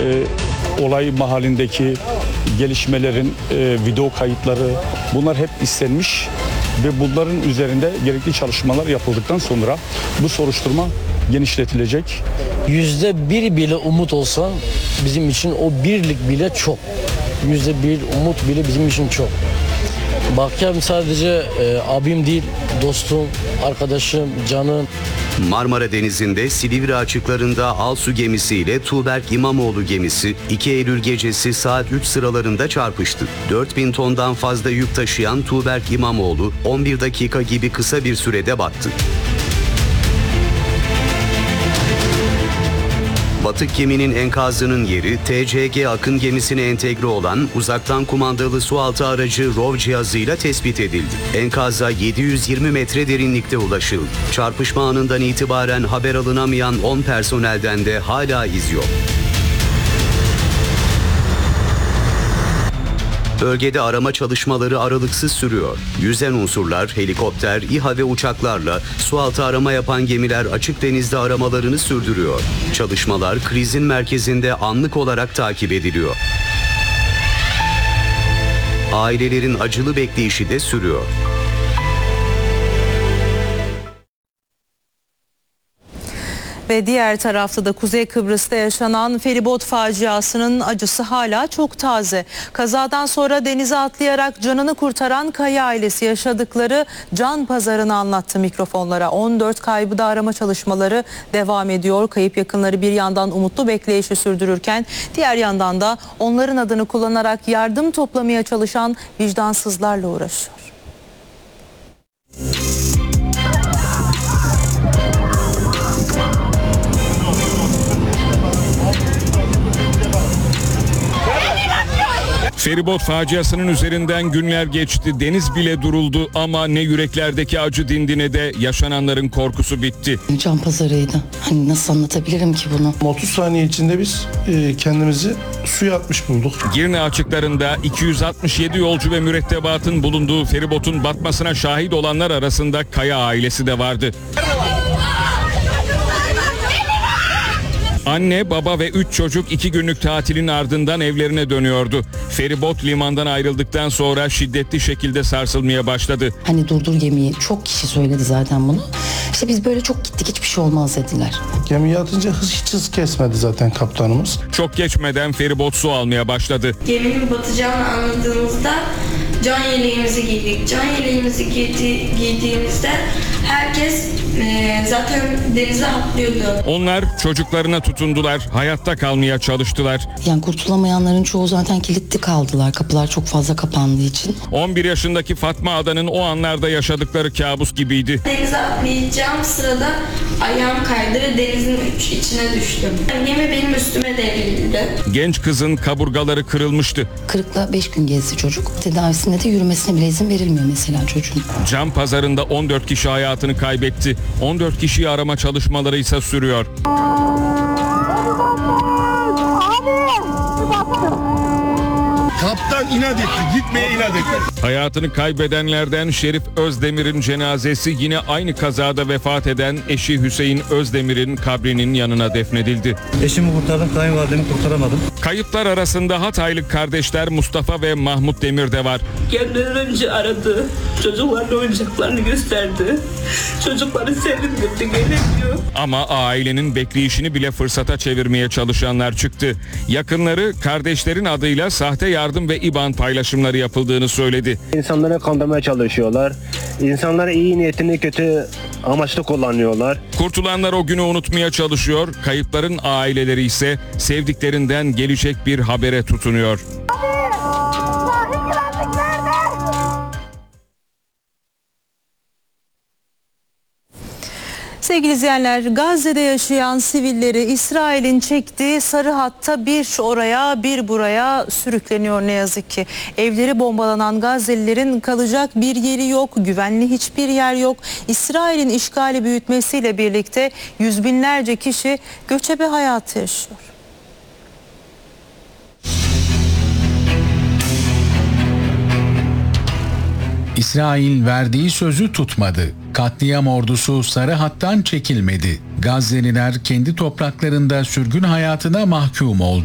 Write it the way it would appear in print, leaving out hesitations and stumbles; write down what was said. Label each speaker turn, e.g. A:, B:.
A: olay mahallindeki gelişmelerin video kayıtları, bunlar hep istenmiş ve bunların üzerinde gerekli çalışmalar yapıldıktan sonra bu soruşturma genişletilecek.
B: %1 bile umut olsa bizim için o birlik bile çok. %1 umut bile bizim için çok. Bakyam sadece abim değil, dostum, arkadaşım, canım.
C: Marmara Denizi'nde Silivri açıklarında Alsu gemisiyle Tuğberk İmamoğlu gemisi 2 Eylül gecesi saat 3 sıralarında çarpıştı. 4000 tondan fazla yük taşıyan Tuğberk İmamoğlu 11 dakika gibi kısa bir sürede battı. Batık geminin enkazının yeri TCG Akın gemisine entegre olan uzaktan kumandalı sualtı aracı ROV cihazıyla tespit edildi. Enkaza 720 metre derinlikte ulaşıldı. Çarpışma anından itibaren haber alınamayan 10 personelden de hala iz yok. Bölgede arama çalışmaları aralıksız sürüyor. Yüzen unsurlar, helikopter, İHA ve uçaklarla sualtı arama yapan gemiler açık denizde aramalarını sürdürüyor. Çalışmalar krizin merkezinde anlık olarak takip ediliyor. Ailelerin acılı bekleyişi de sürüyor.
D: Ve diğer tarafta da Kuzey Kıbrıs'ta yaşanan feribot faciasının acısı hala çok taze. Kazadan sonra denize atlayarak canını kurtaran Kaya ailesi yaşadıkları can pazarını anlattı mikrofonlara. 14 kaybı da arama çalışmaları devam ediyor. Kayıp yakınları bir yandan umutlu bekleyişi sürdürürken diğer yandan da onların adını kullanarak yardım toplamaya çalışan vicdansızlarla uğraşıyor.
E: Feribot faciasının üzerinden günler geçti. Deniz bile duruldu ama ne yüreklerdeki acı dindi ne de yaşananların korkusu bitti.
F: Can pazarıydı. Hani nasıl anlatabilirim ki bunu?
G: 30 saniye içinde biz kendimizi suya atmış bulduk.
E: Girne açıklarında 267 yolcu ve mürettebatın bulunduğu feribotun batmasına şahit olanlar arasında Kaya ailesi de vardı. Anne, baba ve 3 çocuk 2 günlük tatilin ardından evlerine dönüyordu. Feribot limandan ayrıldıktan sonra şiddetli şekilde sarsılmaya başladı.
F: Hani durdur gemiyi. Çok kişi söyledi zaten bunu. İşte biz böyle çok gittik, hiçbir şey olmaz dediler.
G: Gemiye atınca hiç hız kesmedi zaten kaptanımız.
E: Çok geçmeden feribot su almaya başladı.
H: Geminin batacağını anladığımızda can yeleğimizi giydik. Can yeleğimizi giydiğimizde herkes zaten denize atlıyordu.
E: Onlar çocuklarına tutundular, hayatta kalmaya çalıştılar.
F: Yani kurtulamayanların çoğu zaten kilitli kaldılar. Kapılar çok fazla kapandığı için.
E: 11 yaşındaki Fatma Adan'ın o anlarda yaşadıkları kabus gibiydi.
H: Denize atlayacağım sırada ayağım kaydı ve denizin içine düştüm. Gemi benim üstüme devrildi.
E: Genç kızın kaburgaları kırılmıştı.
F: Kırıkla 5 gün gezdi çocuk. Tedavisinde de yürümesine bile izin verilmiyor mesela çocuğun.
E: Can pazarında 14 kişi hayatını kaybetti. 14 kişiyi arama çalışmaları ise sürüyor.
G: Kaptan inat etti, gitmeye inat etti.
E: Hayatını kaybedenlerden Şerif Özdemir'in cenazesi yine aynı kazada vefat eden eşi Hüseyin Özdemir'in kabrinin yanına defnedildi.
I: Eşimi kurtardım, kayınvalidemi kurtaramadım.
E: Kayıplar arasında Hataylı kardeşler Mustafa ve Mahmut Demir de var.
J: Kendinden önce aradı. Çocuklarla oyuncaklarını gösterdi. Çocukları sevindirdi, gelemiyor.
E: Ama ailenin bekleyişini bile fırsata çevirmeye çalışanlar çıktı. Yakınları kardeşlerin adıyla sahte yardım ve IBAN paylaşımları yapıldığını söyledi.
K: İnsanları kandırmaya çalışıyorlar. İnsanlara iyi niyetini kötü amaçlı kullanıyorlar.
E: Kurtulanlar o günü unutmaya çalışıyor. Kayıpların aileleri ise sevdiklerinden gelecek bir habere tutunuyor.
D: Sevgili izleyenler, Gazze'de yaşayan sivilleri İsrail'in çektiği sarı hatta bir oraya bir buraya sürükleniyor ne yazık ki. Evleri bombalanan Gazze'lilerin kalacak bir yeri yok, güvenli hiçbir yer yok. İsrail'in işgali büyütmesiyle birlikte yüz binlerce kişi göçebe hayatı yaşıyor.
L: İsrail verdiği sözü tutmadı. Katliam ordusu sarı hattan çekilmedi. Gazze'liler kendi topraklarında sürgün hayatına mahkum oldu.